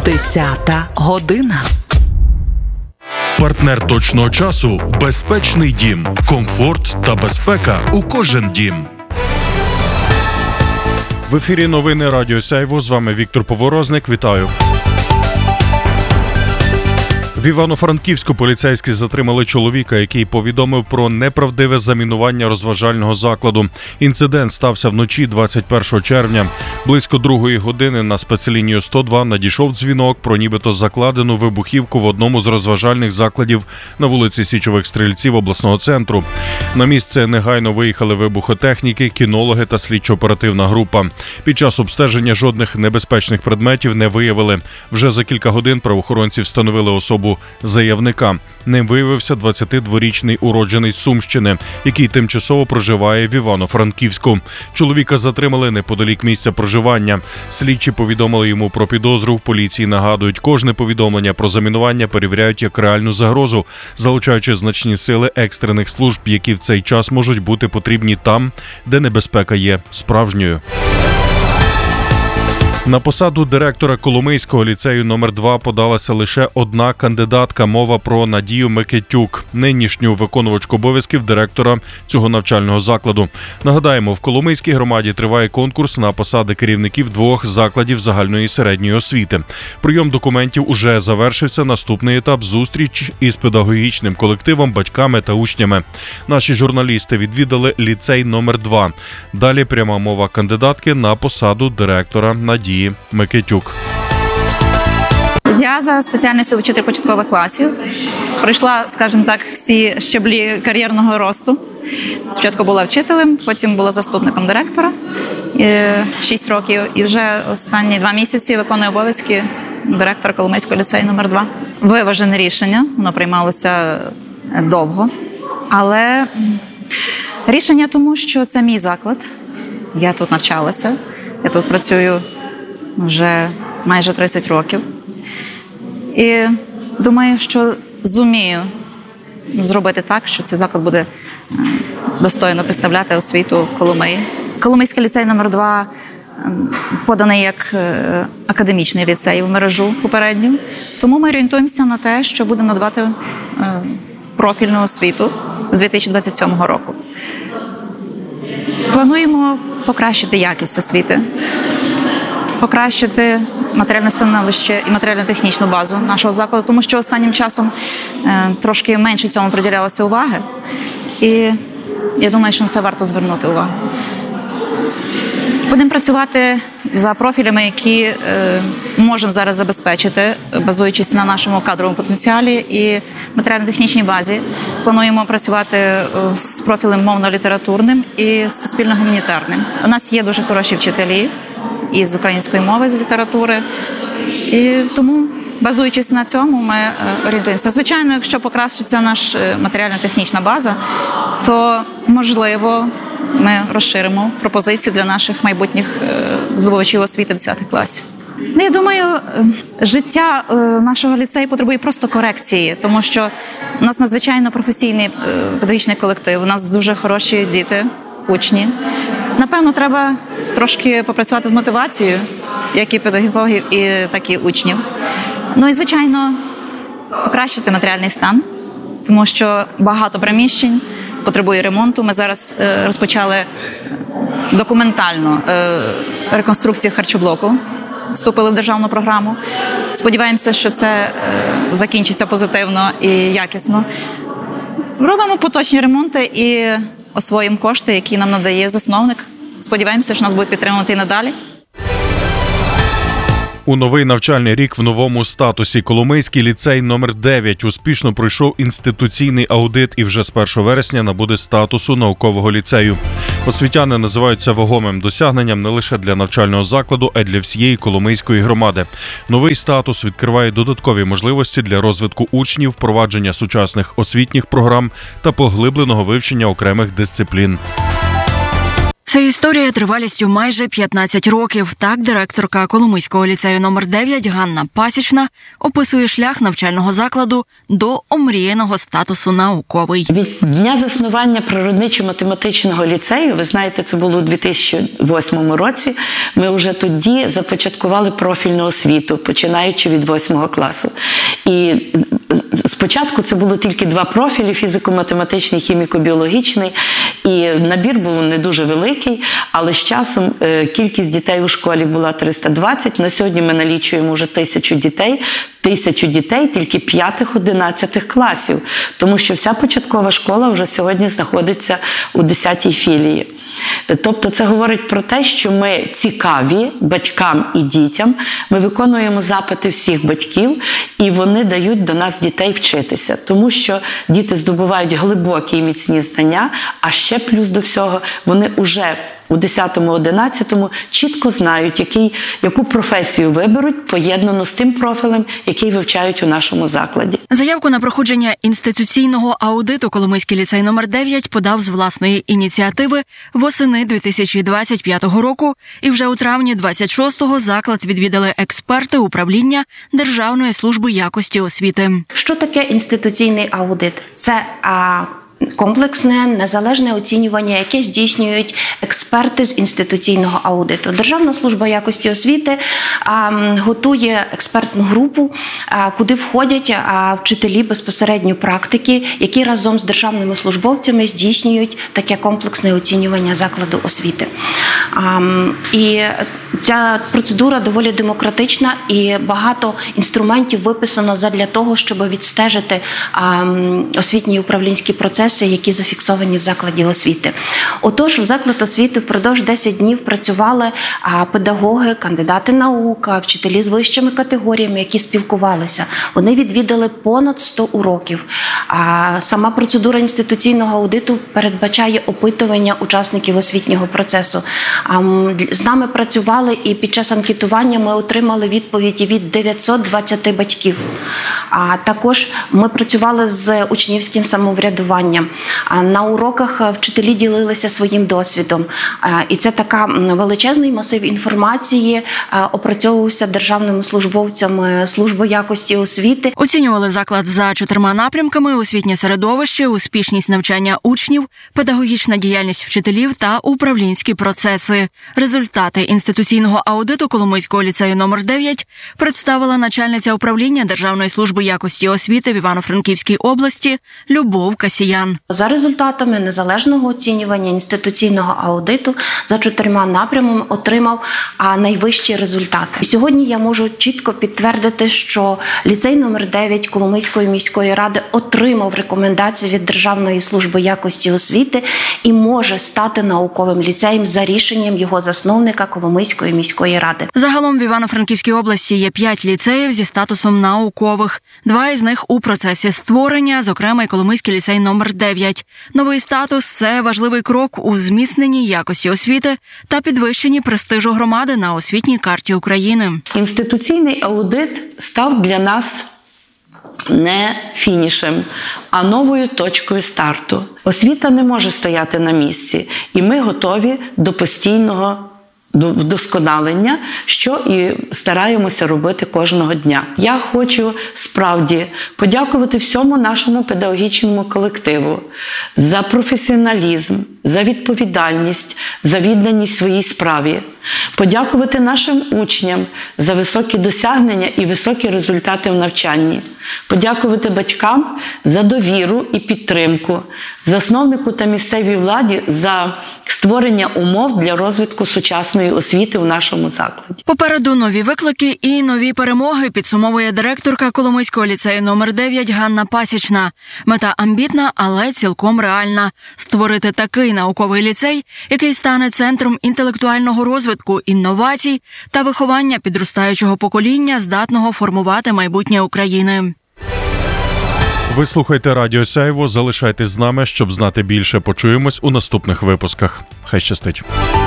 10-та година. Партнер точного часу – безпечний дім. Комфорт та безпека у кожен дім. В ефірі новини Радіо Сяйво. З вами Віктор Поворозник. Вітаю. В Івано-Франківську поліцейські затримали чоловіка, який повідомив про неправдиве замінування розважального закладу. Інцидент стався вночі 21 червня. Близько 2-ї години на спецлінію 102 надійшов дзвінок про нібито закладену вибухівку в одному з розважальних закладів на вулиці Січових Стрільців обласного центру. На місце негайно виїхали вибухотехніки, кінологи та слідчо-оперативна група. Під час обстеження жодних небезпечних предметів не виявили. Вже за кілька годин правоохоронці встановили особу заявника. Ним виявився 22-річний уродженець Сумщини, який тимчасово проживає в Івано-Франківську. Чоловіка затримали неподалік місця проживання. Слідчі повідомили йому про підозру. В поліції нагадують, кожне повідомлення про замінування перевіряють як реальну загрозу, залучаючи значні сили екстрених служб, які в цей час можуть бути потрібні там, де небезпека є справжньою. На посаду директора Коломийського ліцею номер 2 подалася лише одна кандидатка. Мова про Надію Микитюк, нинішню виконувачку обов'язків директора цього навчального закладу. Нагадаємо, в Коломийській громаді триває конкурс на посади керівників 2 закладів загальної і середньої освіти. Прийом документів уже завершився. Наступний етап – зустріч із педагогічним колективом, батьками та учнями. Наші журналісти відвідали ліцей номер 2. Далі пряма мова кандидатки на посаду директора Надії Микитюк. Я за спеціальністю вчитель початкових класів. Пройшла, скажімо так, всі щаблі кар'єрного росту. Спочатку була вчителем, потім була заступником директора 6 років. І вже останні 2 місяці виконую обов'язки директора Коломийського ліцею номер 2. Виважене рішення, воно приймалося довго. Але рішення тому, що це мій заклад. Я тут навчалася, я тут працюю вже майже 30 років. І думаю, що зумію зробити так, що цей заклад буде достойно представляти освіту Коломиї. Коломийський ліцей номер 2 поданий як академічний ліцей в мережу попередню. Тому ми орієнтуємося на те, що будемо надавати профільну освіту з 2027 року. Плануємо покращити якість освіти, покращити матеріальне становище і матеріально-технічну базу нашого закладу, тому що останнім часом трошки менше цьому приділялося уваги. І я думаю, що на це варто звернути увагу. Будемо працювати за профілями, які можемо зараз забезпечити, базуючись на нашому кадровому потенціалі і матеріально-технічній базі. Плануємо працювати з профілем мовно-літературним і суспільно-гуманітарним. У нас є дуже хороші вчителі із української мови, з літератури. І тому, базуючись на цьому, ми орієнтуємося. Звичайно, якщо покращиться наша матеріально-технічна база, то, можливо, ми розширимо пропозицію для наших майбутніх здобувачів освіти 10 класів. Я думаю, життя нашого ліцею потребує просто корекції, тому що у нас надзвичайно професійний педагогічний колектив, у нас дуже хороші діти, учні. Напевно, треба трошки попрацювати з мотивацією, як і педагогів, так і учнів. Ну і, звичайно, покращити матеріальний стан, тому що багато приміщень потребує ремонту. Ми зараз розпочали документальну реконструкцію харчоблоку, вступили в державну програму. Сподіваємося, що це закінчиться позитивно і якісно. Робимо поточні ремонти і освоїмо кошти, які нам надає засновник. Сподіваємося, що нас будуть підтримувати і надалі. У новий навчальний рік в новому статусі Коломийський ліцей номер 9 успішно пройшов інституційний аудит і вже з 1 вересня набуде статусу наукового ліцею. Освітяни називають це вагомим досягненням не лише для навчального закладу, а й для всієї Коломийської громади. Новий статус відкриває додаткові можливості для розвитку учнів, впровадження сучасних освітніх програм та поглибленого вивчення окремих дисциплін. Це історія тривалістю майже 15 років. Так директорка Коломийського ліцею номер 9 Ганна Пасічна описує шлях навчального закладу до омріяного статусу науковий. Від дня заснування природничо-математичного ліцею, ви знаєте, це було у 2008 році, ми вже тоді започаткували профільну освіту, починаючи від 8 класу. І спочатку це було тільки 2 профілі – фізико-математичний, хіміко-біологічний, і набір був не дуже великий, але з часом кількість дітей у школі була 320, на сьогодні ми налічуємо вже 1000 дітей, 1000 дітей тільки 5-11 класів, тому що вся початкова школа вже сьогодні знаходиться у 10-й філії. Тобто це говорить про те, що ми цікаві батькам і дітям, ми виконуємо запити всіх батьків, і вони дають до нас дітей вчитися, тому що діти здобувають глибокі і міцні знання, а ще плюс до всього вони вже у 10-11 чітко знають, яку професію виберуть, поєднану з тим профілем, який вивчають у нашому закладі. Заявку на проходження інституційного аудиту Коломийський ліцей номер 9 подав з власної ініціативи восени 2025 року, і вже у травні 26-го заклад відвідали експерти управління Державної служби якості освіти. Що таке інституційний аудит? Це комплексне, незалежне оцінювання, яке здійснюють експерти з інституційного аудиту. Державна служба якості освіти готує експертну групу, куди входять вчителі безпосередньо практики, які разом з державними службовцями здійснюють таке комплексне оцінювання закладу освіти. І ця процедура доволі демократична, і багато інструментів виписано задля того, щоб відстежити освітні і управлінські процеси, які зафіксовані в закладі освіти. Отож, у заклад освіти впродовж 10 днів працювали педагоги, кандидати наук, вчителі з вищими категоріями, які спілкувалися. Вони відвідали понад 100 уроків. Сама процедура інституційного аудиту передбачає опитування учасників освітнього процесу. З нами працювали, і під час анкетування ми отримали відповіді від 920 батьків. Також ми працювали з учнівським самоврядуванням. На уроках вчителі ділилися своїм досвідом. І це така величезний масив інформації опрацьовувався державними службовцями служби якості освіти. Оцінювали заклад за 4 напрямками: освітнє середовище, успішність навчання учнів, педагогічна діяльність вчителів та управлінські процеси. Результати інституційного аудиту Коломийського ліцею номер 9 представила начальниця управління Державної служби якості освіти в Івано-Франківській області Любов Касіян. За результатами незалежного оцінювання інституційного аудиту за 4 напрямами отримав найвищі результати. І сьогодні я можу чітко підтвердити, що ліцей номер 9 Коломийської міської ради отримав рекомендації від Державної служби якості освіти і може стати науковим ліцеєм за рішенням його засновника Коломийської міської ради. Загалом в Івано-Франківській області є 5 ліцеїв зі статусом наукових. 2 із них у процесі створення, зокрема і Коломийський ліцей номер 9. Новий статус – це важливий крок у зміцненні якості освіти та підвищенні престижу громади на освітній карті України. Інституційний аудит став для нас не фінішем, а новою точкою старту. Освіта не може стояти на місці, і ми готові до постійного вдосконалення, що і стараємося робити кожного дня. Я хочу справді подякувати всьому нашому педагогічному колективу за професіоналізм, за відповідальність, за відданість своїй справі. Подякувати нашим учням за високі досягнення і високі результати в навчанні. Подякувати батькам за довіру і підтримку, засновнику та місцевій владі за створення умов для розвитку сучасної освіти у нашому закладі. Попереду нові виклики і нові перемоги, підсумовує директорка Коломийського ліцею номер 9 Ганна Пасічна. Мета амбітна, але цілком реальна – створити такий науковий ліцей, який стане центром інтелектуального розвитку, інновацій та виховання підростаючого покоління, здатного формувати майбутнє України. Ви слухаєте Радіо Сяйво, залишайтесь з нами, щоб знати більше. Почуємось у наступних випусках. Хай щастить.